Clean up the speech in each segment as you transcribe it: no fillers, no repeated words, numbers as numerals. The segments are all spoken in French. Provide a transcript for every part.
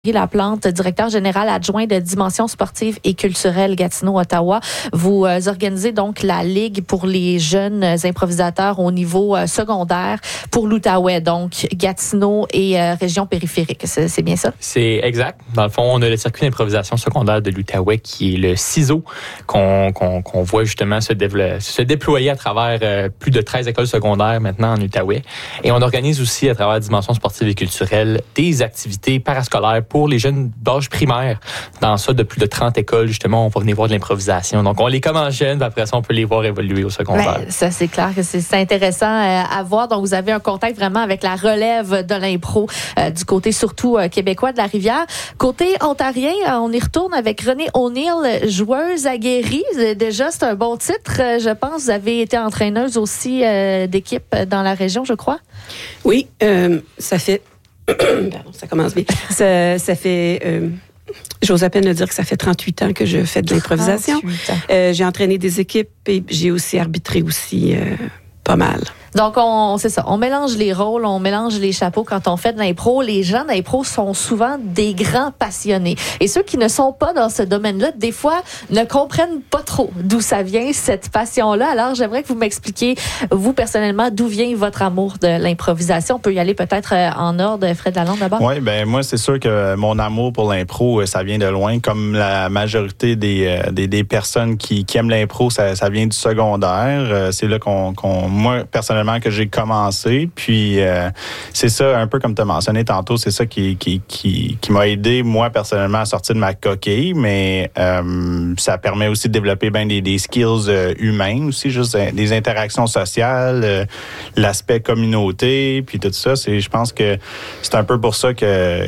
Laplante, directeur général adjoint de Dimension sportive et culturelle Gatineau-Ottawa. Vous organisez donc la Ligue pour les jeunes improvisateurs au niveau secondaire pour l'Outaouais, donc Gatineau et région périphérique. C'est bien ça? C'est exact. Dans le fond, on a le circuit d'improvisation secondaire de l'Outaouais qui est le CISO qu'on voit justement se déployer à travers plus de 13 écoles secondaires maintenant en Outaouais. Et on organise aussi à travers Dimension sportive et culturelle des activités parascolaires pour les jeunes d'âge primaire. Dans ça, de plus de 30 écoles, justement, on va venir voir de l'improvisation. Donc, on les commence jeunes, puis après ça, on peut les voir évoluer au secondaire. Ouais, ça, c'est clair que c'est intéressant à voir. Donc, vous avez un contact vraiment avec la relève de l'impro du côté surtout québécois de la rivière. Côté ontarien, on y retourne avec Renée O'Neill, joueuse aguerrie. Déjà, c'est un bon titre. Je pense, vous avez été entraîneuse aussi d'équipe dans la région, je crois. Oui, ça fait... Pardon, ça commence bien. Ça fait... j'ose à peine le dire que ça fait 38 ans que je fais de l'improvisation. J'ai entraîné des équipes et j'ai aussi arbitré aussi pas mal. Donc, c'est ça. On mélange les rôles, on mélange les chapeaux quand on fait de l'impro. Les gens d'impro sont souvent des grands passionnés. Et ceux qui ne sont pas dans ce domaine-là, des fois, ne comprennent pas trop d'où ça vient, cette passion-là. Alors, j'aimerais que vous m'expliquiez, vous, personnellement, d'où vient votre amour de l'improvisation. On peut y aller peut-être en ordre. Fred Lalonde, d'abord. Oui, ben moi, c'est sûr que mon amour pour l'impro, ça vient de loin. Comme la majorité des personnes qui aiment l'impro, ça vient du secondaire. C'est là moi, personnellement, que j'ai commencé. Puis, c'est ça, un peu comme tu as mentionné tantôt, c'est ça qui m'a aidé, moi, personnellement, à sortir de ma coquille. Mais ça permet aussi de développer bien des skills humains aussi, juste des interactions sociales, l'aspect communauté, puis tout ça. Je pense que c'est un peu pour ça que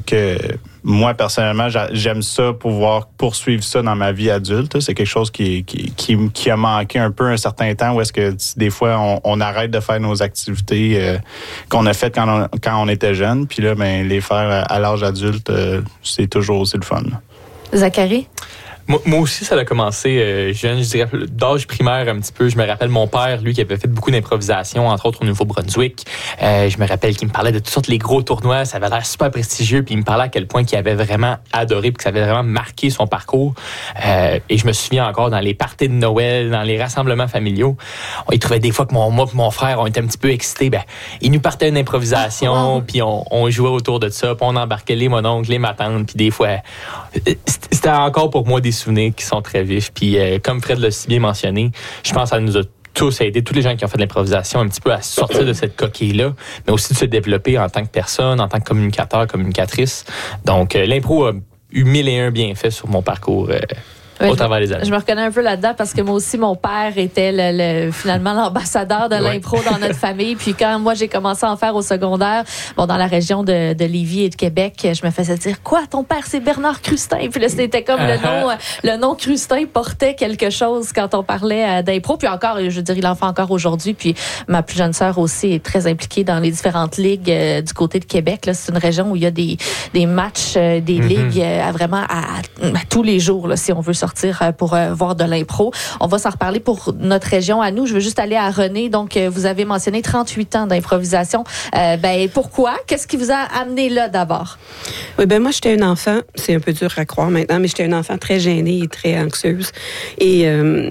moi, personnellement, j'aime ça, pouvoir poursuivre ça dans ma vie adulte. C'est quelque chose qui a manqué un peu un certain temps où est-ce que des fois, on arrête de faire nos activités qu'on a faites quand on était jeune. Puis là, ben, les faire à l'âge adulte, c'est toujours aussi le fun. Zachary? Moi aussi, ça a commencé jeune, je dirais, d'âge primaire un petit peu. Je me rappelle mon père, lui, qui avait fait beaucoup d'improvisation, entre autres au Nouveau-Brunswick. Je me rappelle qu'il me parlait de toutes sortes les gros tournois. Ça avait l'air super prestigieux. Puis il me parlait à quel point qu'il avait vraiment adoré puis que ça avait vraiment marqué son parcours. Et je me souviens encore dans les parties de Noël, dans les rassemblements familiaux, il trouvait des fois que moi et mon frère, on était un petit peu excités. Ben, il nous partait une improvisation, puis on jouait autour de ça, puis on embarquait les mononcles, les matantes, puis des fois, c'était encore pour moi des souvenirs qui sont très vifs. Puis comme Fred l'a si bien mentionné, je pense que ça nous a tous aidé, tous les gens qui ont fait de l'improvisation, un petit peu à sortir de cette coquille-là, mais aussi de se développer en tant que personne, en tant que communicateur, communicatrice. Donc, l'impro a eu 1001 bienfaits sur mon parcours au travers des années. Je me reconnais un peu là-dedans parce que moi aussi, mon père était finalement l'ambassadeur de l'impro dans notre famille. Puis quand moi, j'ai commencé à en faire au secondaire, dans la région de Lévis et de Québec, je me faisais dire, quoi, ton père, c'est Bernard Crustin? Puis là, c'était comme le nom Crustin portait quelque chose quand on parlait d'impro. Puis encore, je veux dire, il en fait encore aujourd'hui. Puis ma plus jeune sœur aussi est très impliquée dans les différentes ligues du côté de Québec. Là, c'est une région où il y a des matchs, des ligues vraiment à tous les jours, là, si on veut sortir pour voir de l'impro. On va s'en reparler pour notre région à nous. Je veux juste aller à Renée. Donc, vous avez mentionné 38 ans d'improvisation. Pourquoi? Qu'est-ce qui vous a amené là d'abord? Oui, moi, j'étais une enfant, c'est un peu dur à croire maintenant, mais j'étais une enfant très gênée et très anxieuse. Et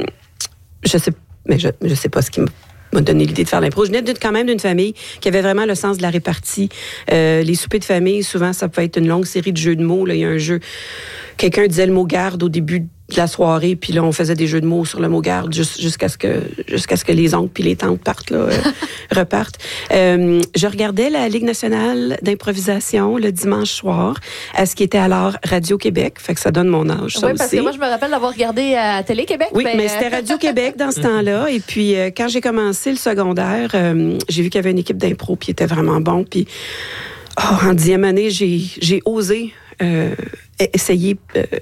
je sais pas ce qui m'a donné l'idée de faire l'impro. Je venais quand même d'une famille qui avait vraiment le sens de la répartie. Les soupers de famille, souvent, ça peut être une longue série de jeux de mots. Là, il y a un jeu... Quelqu'un disait le mot garde au début de la soirée, puis là, on faisait des jeux de mots sur le mot garde jusqu'à ce que les oncles puis les tantes repartent. Je regardais la Ligue nationale d'improvisation le dimanche soir, à ce qui était alors Radio-Québec, fait que ça donne mon âge, ça aussi. Oui, parce que moi, je me rappelle d'avoir regardé à Télé-Québec. Oui, mais c'était Radio-Québec dans ce temps-là, et puis quand j'ai commencé le secondaire, j'ai vu qu'il y avait une équipe d'impro, puis était vraiment bon, puis en 10e année, j'ai osé essayer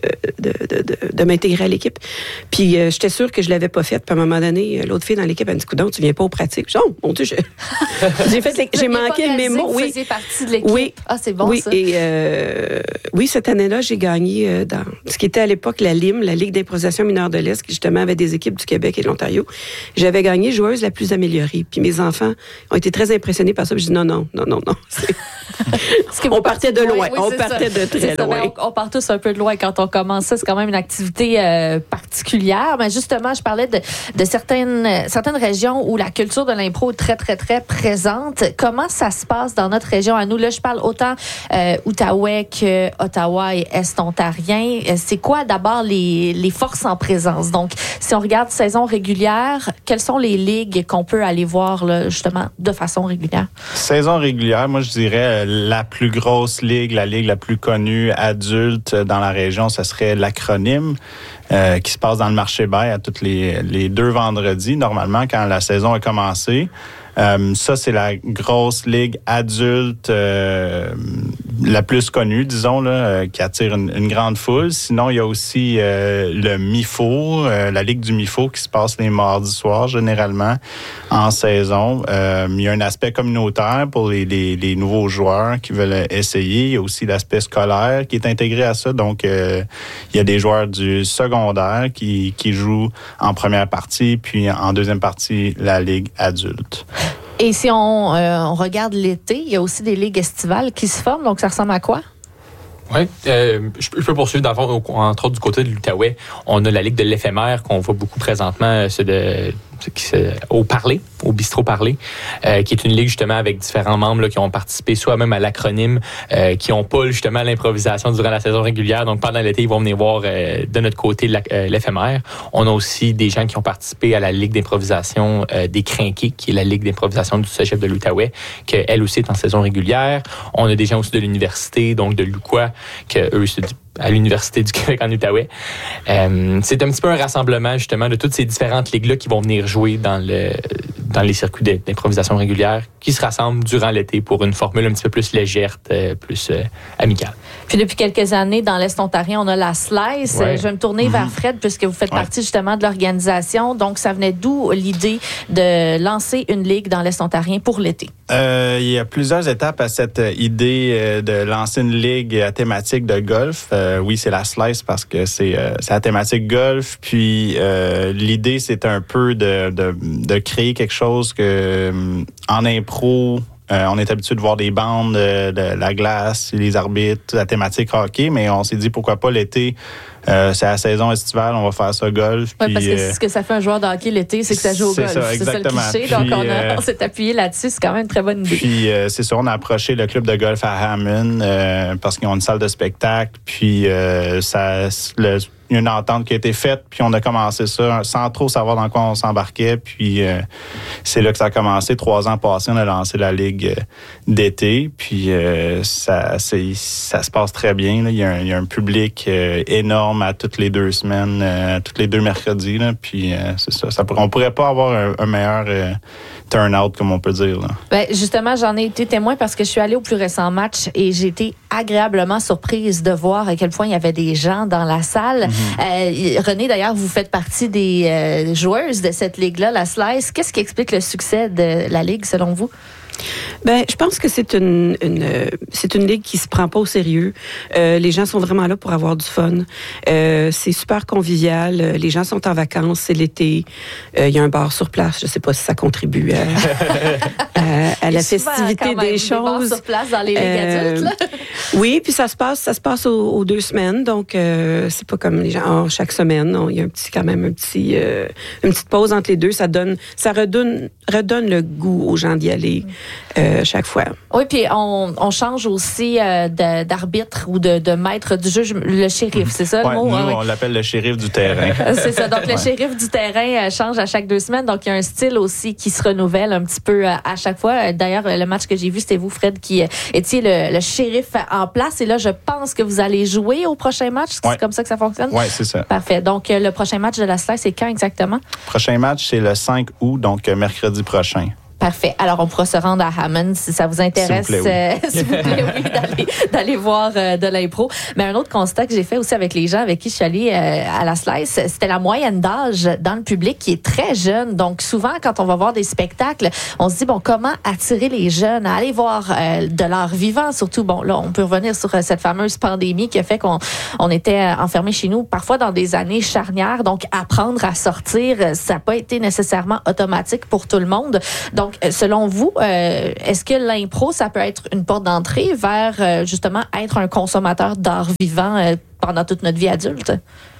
de m'intégrer à l'équipe. Puis j'étais sûre que je l'avais pas fait. Puis à un moment donné, l'autre fille dans l'équipe, elle me dit, coudonc, tu viens pas aux pratiques. Oh, mon Dieu, j'ai manqué le mémo. Vous faisiez partie de l'équipe. Oui. Ah, c'est bon, oui. ça. Et oui, cette année-là, j'ai gagné dans ce qui était à l'époque la LIM, la Ligue d'improvisation mineure de l'Est, qui justement avait des équipes du Québec et de l'Ontario. J'avais gagné joueuse la plus améliorée. Puis mes enfants ont été très impressionnés par ça. Puis je dis non. On partait de loin. Oui, on partait de très très loin. On part tous un peu de loin quand on commence ça. C'est quand même une activité particulière. Mais justement, je parlais de certaines régions où la culture de l'impro est très, très, très présente. Comment ça se passe dans notre région à nous? Là, je parle autant Outaouais que Ottawa et Est-Ontarien. C'est quoi d'abord les forces en présence? Donc, si on regarde saison régulière, quelles sont les ligues qu'on peut aller voir là, justement de façon régulière? Saison régulière, moi je dirais la plus grosse ligue, la ligue la plus connue adulte dans la région, ce serait l'acronyme qui se passe dans le marché Baie à tous les 2 vendredis, normalement, quand la saison a commencé. Ça, c'est la grosse ligue adulte la plus connue, disons, là, qui attire une grande foule. Sinon, il y a aussi le MIFO, la ligue du MIFO qui se passe les mardis soirs, généralement, en saison. Il y a un aspect communautaire pour les nouveaux joueurs qui veulent essayer. Il y a aussi l'aspect scolaire qui est intégré à ça. Donc, il y a des joueurs du secondaire qui jouent en première partie, puis en deuxième partie, la ligue adulte. Et si on regarde l'été, il y a aussi des ligues estivales qui se forment. Donc, ça ressemble à quoi? Oui, je peux poursuivre dans le fond, entre autres du côté de l'Outaouais. On a la Ligue de l'éphémère qu'on voit beaucoup présentement au Bistrot Parler, qui est une ligue justement avec différents membres là, qui ont participé soit même à l'acronyme, qui ont pas justement l'improvisation durant la saison régulière. Donc pendant l'été, ils vont venir voir de notre côté l'éphémère. On a aussi des gens qui ont participé à la Ligue d'improvisation des Crinqués, qui est la Ligue d'improvisation du Cégep de l'Outaouais, qui elle aussi est en saison régulière. On a des gens aussi de l'université, donc de l'UQA, que eux c'est à l'Université du Québec en Outaouais. C'est un petit peu un rassemblement justement de toutes ces différentes ligues-là qui vont venir jouer dans les circuits d'improvisation régulière, qui se rassemblent durant l'été pour une formule un petit peu plus légère, plus amicale. Puis depuis quelques années, dans l'Est ontarien, on a la Slice. Ouais. Je vais me tourner vers Fred, puisque vous faites partie justement de l'organisation. Donc, ça venait d'où l'idée de lancer une ligue dans l'Est ontarien pour l'été? Il y a plusieurs étapes à cette idée de lancer une ligue à thématique de golf. Oui, c'est la Slice parce que c'est la thématique golf. Puis l'idée, c'est un peu de créer quelque chose que en impro, on est habitué de voir des bandes, de la glace, les arbitres, la thématique hockey, mais on s'est dit pourquoi pas l'été. C'est la saison estivale, on va faire ça golf. Oui, parce que ce que ça fait un joueur de hockey l'été, c'est que ça joue au golf. Ça, c'est ça le cliché. Puis, donc, on s'est appuyé là-dessus. C'est quand même une très bonne idée. Puis, c'est ça, on a approché le club de golf à Hammond parce qu'ils ont une salle de spectacle. Puis, il y a une entente qui a été faite, puis on a commencé ça sans trop savoir dans quoi on s'embarquait. Puis c'est là que ça a commencé. 3 ans passés, on a lancé la ligue d'été. Puis ça se passe très bien. Là. Il y a un public énorme à toutes les 2 semaines, tous les 2 mercredis. Là. Puis c'est ça. On pourrait pas avoir un meilleur turn-out, comme on peut dire. Là. Ben, justement, j'en ai été témoin parce que je suis allée au plus récent match et j'ai été agréablement surprise de voir à quel point il y avait des gens dans la salle. René, d'ailleurs, vous faites partie des joueuses de cette ligue-là, la Slice. Qu'est-ce qui explique le succès de la ligue, selon vous? Ben, je pense que c'est une ligue qui se prend pas au sérieux. Les gens sont vraiment là pour avoir du fun. C'est super convivial. Les gens sont en vacances, c'est l'été. Il y a un bar sur place. Je sais pas si ça contribue à la festivité des choses. Des bars sur place dans les ligues adultes. Là. Oui, puis ça se passe aux 2 semaines. Donc c'est pas comme les gens chaque semaine. Il y a quand même une petite pause entre les deux. Ça redonne le goût aux gens d'y aller. Chaque fois. Oui, puis on change aussi d'arbitre ou de maître du jeu, le shérif, c'est ça le mot? Nous, on l'appelle le shérif du terrain. C'est ça, donc le shérif du terrain change à chaque 2 semaines, donc il y a un style aussi qui se renouvelle un petit peu à chaque fois. D'ailleurs, le match que j'ai vu, c'était vous, Fred, qui étiez le shérif en place, et là, je pense que vous allez jouer au prochain match, c'est comme ça que ça fonctionne? Oui, c'est ça. Parfait, donc le prochain match de la Slice, c'est quand exactement? Le prochain match, c'est le 5 août, donc mercredi prochain. Parfait. Alors, on pourra se rendre à Hammond si ça vous intéresse. S'il vous plaît, oui, d'aller voir de l'impro. Mais un autre constat que j'ai fait aussi avec les gens avec qui je suis allée à la Slice, c'était la moyenne d'âge dans le public qui est très jeune. Donc, souvent, quand on va voir des spectacles, on se dit, bon, comment attirer les jeunes à aller voir de l'art vivant? Surtout, bon, là, on peut revenir sur cette fameuse pandémie qui a fait qu'on était enfermés chez nous, parfois dans des années charnières. Donc, apprendre à sortir, ça n'a pas été nécessairement automatique pour tout le monde. Donc, Donc, selon vous, est-ce que l'impro, ça peut être une porte d'entrée vers, justement, être un consommateur d'art vivant pendant toute notre vie adulte?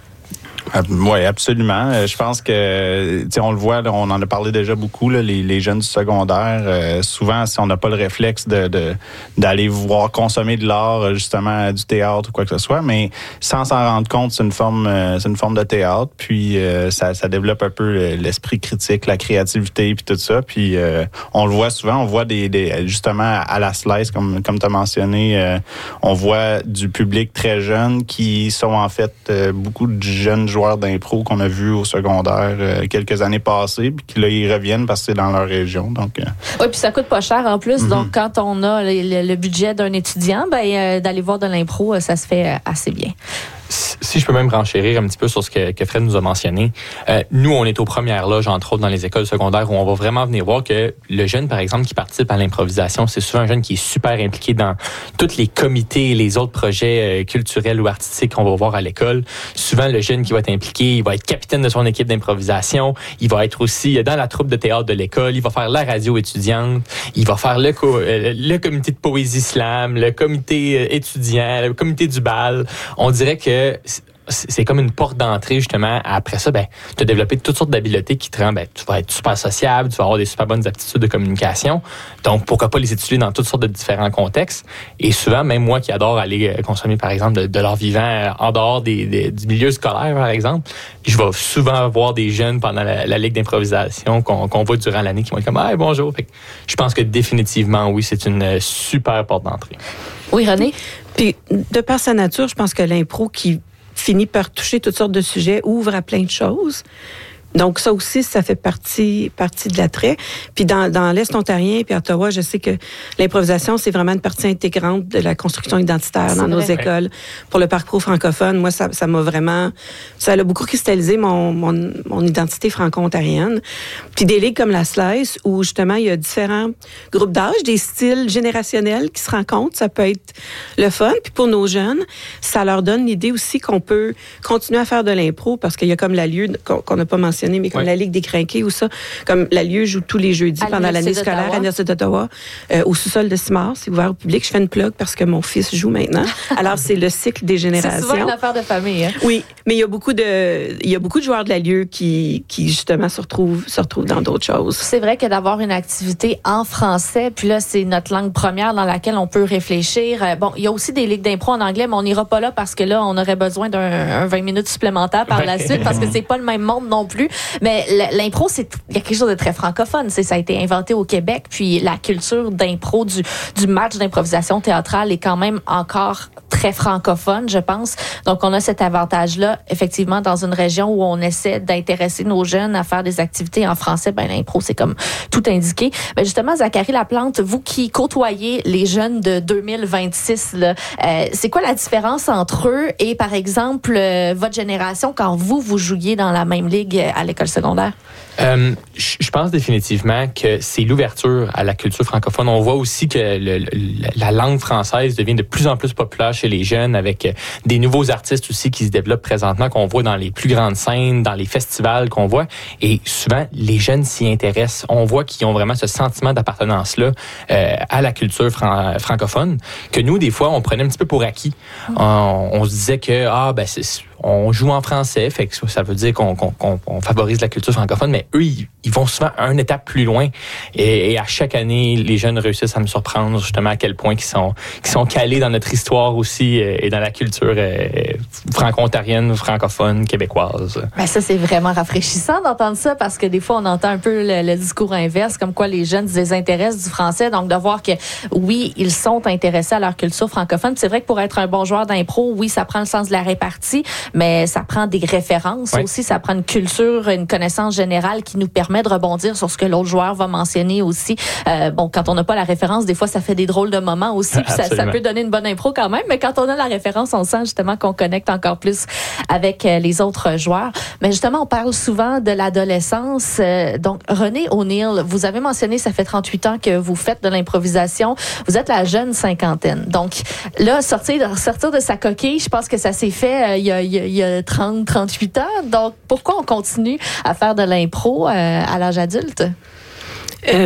Oui, absolument. Je pense que, on le voit, là, on en a parlé déjà beaucoup, là, les jeunes du secondaire. Souvent, si on n'a pas le réflexe d'aller voir consommer de l'art, justement, du théâtre ou quoi que ce soit, mais sans s'en rendre compte, c'est une forme de théâtre. Puis ça développe un peu l'esprit critique, la créativité, puis tout ça. Puis on le voit souvent, on voit justement à la slice, comme tu as mentionné, on voit du public très jeune qui sont en fait beaucoup de jeunes joueurs d'impro qu'on a vus au secondaire quelques années passées, puis qui là, ils reviennent parce que c'est dans leur région. Donc, oui, puis ça coûte pas cher en plus. Donc, quand on a le budget d'un étudiant, d'aller voir de l'impro, ça se fait assez bien. Si je peux même renchérir un petit peu sur ce que Fred nous a mentionné, nous, on est aux premières loges, entre autres, dans les écoles secondaires, où on va vraiment venir voir que le jeune, par exemple, qui participe à l'improvisation, c'est souvent un jeune qui est super impliqué dans tous les comités et les autres projets culturels ou artistiques qu'on va voir à l'école. Souvent, le jeune qui va être impliqué, il va être capitaine de son équipe d'improvisation, il va être aussi dans la troupe de théâtre de l'école, il va faire la radio étudiante, il va faire le comité de poésie slam, le comité étudiant, le comité du bal. On dirait que c'est comme une porte d'entrée, justement. Après ça, tu as développé toutes sortes d'habiletés qui te rendent, tu vas être super sociable, tu vas avoir des super bonnes aptitudes de communication. Donc, pourquoi pas les étudier dans toutes sortes de différents contextes. Et souvent, même moi qui adore aller consommer, par exemple, de l'art vivant en dehors du milieu scolaire, par exemple, je vais souvent voir des jeunes pendant la ligue d'improvisation qu'on voit durant l'année qui vont être comme « Hey, bonjour ». Fait que je pense que définitivement, oui, c'est une super porte d'entrée. Oui, René? Puis, de par sa nature, je pense que l'impro qui finit par toucher toutes sortes de sujets, ouvre à plein de choses. Donc, ça aussi, ça fait partie de l'attrait. Puis dans l'Est ontarien puis à Ottawa, je sais que l'improvisation, c'est vraiment une partie intégrante de la construction identitaire dans nos écoles. Pour le parcours francophone, moi, ça m'a vraiment... Ça a beaucoup cristallisé mon identité franco-ontarienne. Puis des ligues comme la Slice, où justement, il y a différents groupes d'âge, des styles générationnels qui se rencontrent, ça peut être le fun. Puis pour nos jeunes, ça leur donne l'idée aussi qu'on peut continuer à faire de l'impro, parce qu'il y a comme la lieu qu'on n'a pas mentionné, mais comme la Ligue des Crinqués ou ça, comme la lieu joue tous les jeudis pendant l'année scolaire à l'Université d'Ottawa, au sous-sol de Simard, c'est ouvert au public. Je fais une plug parce que mon fils joue maintenant. Alors, c'est le cycle des générations. C'est souvent une affaire de famille. Hein? Oui, mais il y a beaucoup de joueurs de la lieu qui justement se retrouvent dans d'autres choses. C'est vrai que d'avoir une activité en français, puis là, c'est notre langue première dans laquelle on peut réfléchir. Bon, il y a aussi des ligues d'impro en anglais, mais on n'ira pas là parce que là, on aurait besoin d'un 20 minutes supplémentaires par la suite parce que c'est pas le même monde non plus. Mais l'impro, il y a quelque chose de très francophone. Ça a été inventé au Québec, puis la culture d'impro, du match d'improvisation théâtrale est quand même encore très francophone, je pense. Donc, on a cet avantage-là, effectivement, dans une région où on essaie d'intéresser nos jeunes à faire des activités en français. L'impro, c'est comme tout indiqué. Justement, Zachary Laplante, vous qui côtoyez les jeunes de 2026, là, c'est quoi la différence entre eux et, par exemple, votre génération quand vous jouiez dans la même ligue à l'école secondaire? Je pense définitivement que c'est l'ouverture à la culture francophone. On voit aussi que la langue française devient de plus en plus populaire chez les jeunes, avec des nouveaux artistes aussi qui se développent présentement, qu'on voit dans les plus grandes scènes, dans les festivals qu'on voit. Et souvent, les jeunes s'y intéressent. On voit qu'ils ont vraiment ce sentiment d'appartenance-là à la culture francophone, que nous, des fois, on prenait un petit peu pour acquis. On se disait que on joue en français, fait que ça veut dire qu'on favorise la culture francophone, mais eux, ils vont souvent une étape plus loin. Et à chaque année, les jeunes réussissent à me surprendre justement à quel point ils sont calés dans notre histoire aussi et dans la culture franco-ontarienne, francophone, québécoise. Ça, c'est vraiment rafraîchissant d'entendre ça, parce que des fois, on entend un peu le discours inverse, comme quoi les jeunes se désintéressent du français. Donc, de voir que, oui, ils sont intéressés à leur culture francophone. Puis c'est vrai que pour être un bon joueur d'impro, oui, ça prend le sens de la répartie, mais ça prend des références aussi, ça prend une culture, une connaissance générale qui nous permet de rebondir sur ce que l'autre joueur va mentionner aussi. Quand on n'a pas la référence, des fois, ça fait des drôles de moments aussi, puis ça peut donner une bonne impro quand même, mais quand on a la référence, on sent justement qu'on connecte encore plus avec les autres joueurs. Mais justement, on parle souvent de l'adolescence. Donc, René O'Neill, vous avez mentionné, ça fait 38 ans que vous faites de l'improvisation. Vous êtes la jeune cinquantaine. Donc, là, sortir de sa coquille, je pense que ça s'est fait il y a 30, 38 ans. Donc, pourquoi on continue à faire de l'impro à l'âge adulte?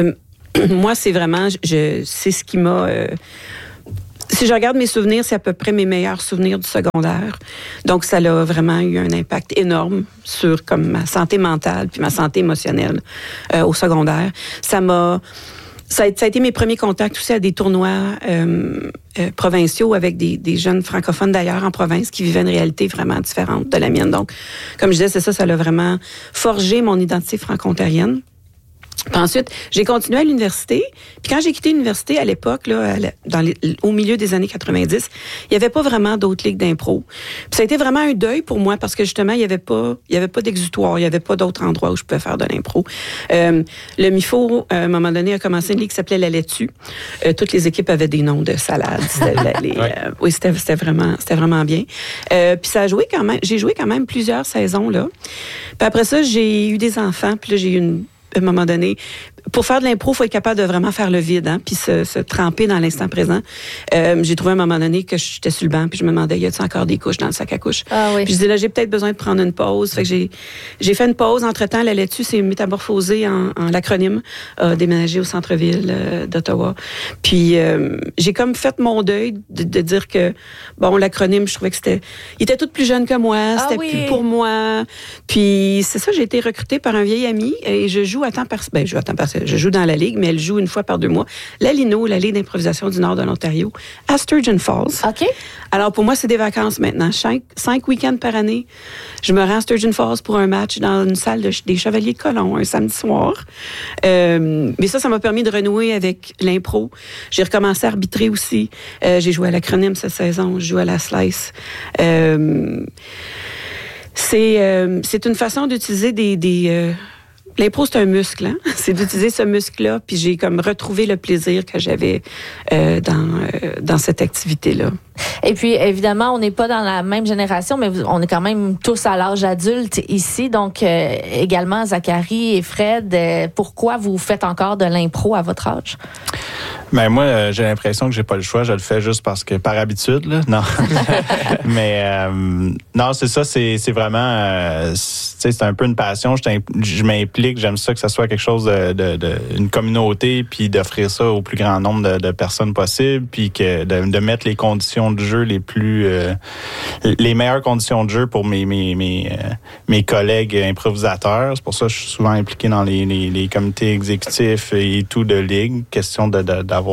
moi, c'est vraiment, c'est ce qui m'a... si je regarde mes souvenirs, c'est à peu près mes meilleurs souvenirs du secondaire. Donc, ça a vraiment eu un impact énorme sur comme ma santé mentale puis ma santé émotionnelle au secondaire. Ça a été mes premiers contacts aussi à des tournois provinciaux avec des jeunes francophones d'ailleurs en province qui vivaient une réalité vraiment différente de la mienne. Donc, comme je disais, ça l'a vraiment forgé mon identité franco-ontarienne. Puis ensuite, j'ai continué à l'université. Puis quand j'ai quitté l'université, à l'époque, là, au milieu des années 90, il n'y avait pas vraiment d'autres ligues d'impro. Puis ça a été vraiment un deuil pour moi parce que justement, il n'y avait pas d'exutoire, il n'y avait pas d'autres endroits où je pouvais faire de l'impro. Le MIFO, à un moment donné, a commencé une ligue qui s'appelait La Laitue. Toutes les équipes avaient des noms de salades. Oui, c'était vraiment bien. Puis ça a joué quand même. J'ai joué quand même plusieurs saisons là. Puis après ça, j'ai eu des enfants. Puis là, j'ai eu à un moment donné, pour faire de l'impro, il faut être capable de vraiment faire le vide, hein, puis se tremper dans l'instant présent. J'ai trouvé à un moment donné que j'étais sur le banc, puis je me demandais, y a-t-il encore des couches dans le sac à couches? Ah oui. Puis je disais, là, j'ai peut-être besoin de prendre une pause. Fait que j'ai fait une pause. Entre-temps, La Laitue s'est métamorphosée en l'acronyme, a déménagé au centre-ville d'Ottawa. Puis j'ai comme fait mon deuil de dire que, bon, l'acronyme, je trouvais que il était tout plus jeune que moi, c'était plus pour moi. Puis c'est ça, j'ai été recrutée par un vieil ami et je joue à temps partiel. Je joue dans la Ligue, mais elle joue une fois par 2 mois. La Lino, la Ligue d'improvisation du Nord de l'Ontario, à Sturgeon Falls. OK. Alors, pour moi, c'est des vacances maintenant. 5 week-ends par année. Je me rends à Sturgeon Falls pour un match dans une salle des Chevaliers de Colomb, un samedi soir. Mais ça m'a permis de renouer avec l'impro. J'ai recommencé à arbitrer aussi. J'ai joué à l'acronyme cette saison. Je joue à la Slice. C'est une façon d'utiliser l'impro, c'est un muscle, hein? C'est d'utiliser ce muscle-là, puis j'ai comme retrouvé le plaisir que j'avais dans cette activité-là. Et puis, évidemment, on n'est pas dans la même génération, mais on est quand même tous à l'âge adulte ici. Donc, également, Zachary et Fred, pourquoi vous faites encore de l'impro à votre âge? Ben moi, j'ai l'impression que j'ai pas le choix. Je le fais juste parce que par habitude, là. Non. Mais non, c'est ça. C'est vraiment, c'est un peu une passion. Je m'implique. J'aime ça que ça soit quelque chose une communauté, puis d'offrir ça au plus grand nombre de personnes possible, puis que de mettre les conditions de jeu les meilleures conditions de jeu pour mes collègues improvisateurs. C'est pour ça que je suis souvent impliqué dans les comités exécutifs et tout de ligue. Question d'avoir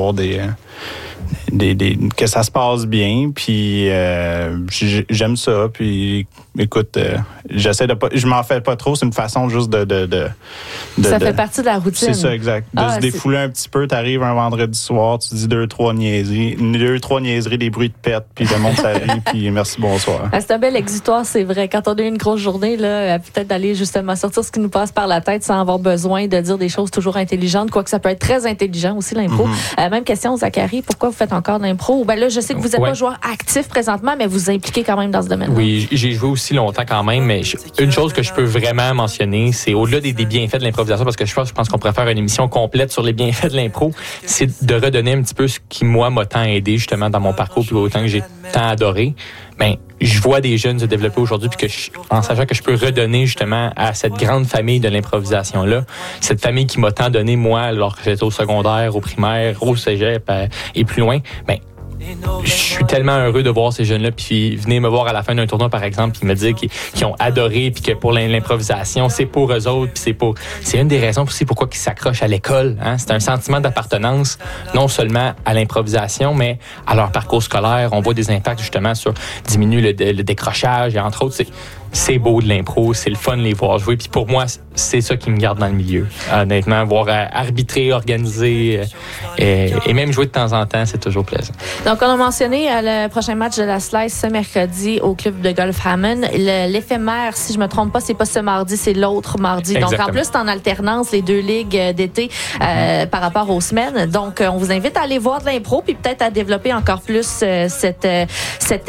que ça se passe bien, puis j'aime ça, puis écoute, j'essaie de pas, je m'en fais pas trop, c'est une façon juste ça fait partie de la routine. C'est ça, exact. De se défouler un petit peu, t'arrives un vendredi soir, tu dis 2-3 niaiseries, des bruits de pète, puis le monde s'arrive, puis merci, bonsoir. C'est un bel exutoire, c'est vrai. Quand on a eu une grosse journée, là, peut-être d'aller justement sortir ce qui nous passe par la tête sans avoir besoin de dire des choses toujours intelligentes, quoique ça peut être très intelligent aussi, l'impro. Même question, Zachary, pourquoi vous faites encore de l'impro? Ben là, je sais que vous n'êtes pas joueur actif présentement, mais vous vous impliquez quand même dans ce domaine-là. Oui, j'ai joué aussi longtemps quand même, mais une chose que je peux vraiment mentionner, c'est au-delà des bienfaits de l'improvisation, parce que je pense qu'on pourrait faire une émission complète sur les bienfaits de l'impro, c'est de redonner un petit peu ce qui, moi, m'a tant aidé justement dans mon parcours, puis autant que j'ai tant adoré. Ben, je vois des jeunes se développer aujourd'hui, puis en sachant que je peux redonner justement à cette grande famille de l'improvisation-là, cette famille qui m'a tant donné, moi, alors que j'étais au secondaire, au primaire, au cégep et plus loin, ben, je suis tellement heureux de voir ces jeunes-là, puis venir me voir à la fin d'un tournoi, par exemple, puis me dire qu'ils ont adoré, puis que pour l'improvisation, c'est pour eux autres, puis c'est une des raisons aussi pourquoi ils s'accrochent à l'école. Hein? C'est un sentiment d'appartenance, non seulement à l'improvisation, mais à leur parcours scolaire. On voit des impacts justement sur diminuer le décrochage, et entre autres, c'est beau de l'impro, c'est le fun de les voir jouer. Puis pour moi, c'est ça qui me garde dans le milieu. Honnêtement, voir arbitrer, organiser et même jouer de temps en temps, c'est toujours plaisant. Donc, on a mentionné le prochain match de la Slice ce mercredi au club de golf Hammond. L'éphémère, si je me trompe pas, c'est pas ce mardi, c'est l'autre mardi. Exactement. Donc, en plus, c'est en alternance les 2 ligues d'été par rapport aux semaines. Donc, on vous invite à aller voir de l'impro puis peut-être à développer encore plus cette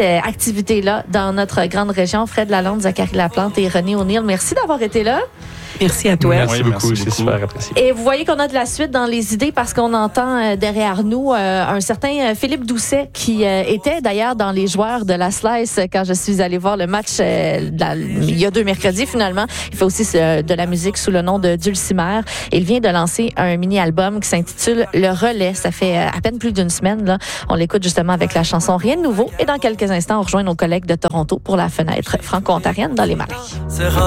activité-là dans notre grande région. Fred Lalonde, Zachary Laplante et René O'Neill, merci d'avoir été là. Merci à toi. Merci Oui, beaucoup, merci c'est beaucoup. super apprécié. Et vous voyez qu'on a de la suite dans les idées parce qu'on entend derrière nous un certain Philippe Doucet qui était d'ailleurs dans les joueurs de la Slice quand je suis allée voir le match il y a 2 mercredis finalement. Il fait aussi de la musique sous le nom de Dulcimer. Il vient de lancer un mini-album qui s'intitule Le Relais. Ça fait à peine plus d'une semaine. Là. On l'écoute justement avec la chanson Rien de nouveau. Et dans quelques instants, on rejoint nos collègues de Toronto pour la fenêtre franco-ontarienne dans les Marais.